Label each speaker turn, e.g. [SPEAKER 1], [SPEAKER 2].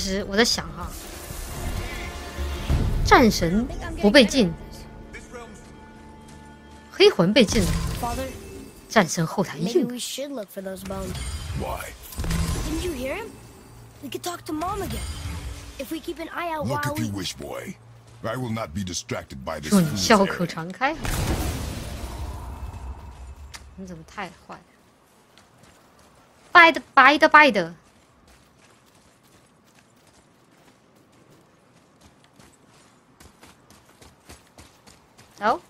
[SPEAKER 1] 实我在想哈，战神不被禁，黑魂被禁了，战神后台硬。
[SPEAKER 2] Didn't you hear him? We could talk to Mom again. If we keep an eye out
[SPEAKER 3] Look
[SPEAKER 2] while
[SPEAKER 3] if
[SPEAKER 2] we...
[SPEAKER 3] you wish, boy. I will not be distracted by this
[SPEAKER 1] 祝你
[SPEAKER 3] fool's
[SPEAKER 1] 笑口
[SPEAKER 3] errand.
[SPEAKER 1] 常开。你怎么太坏了？拜的。走。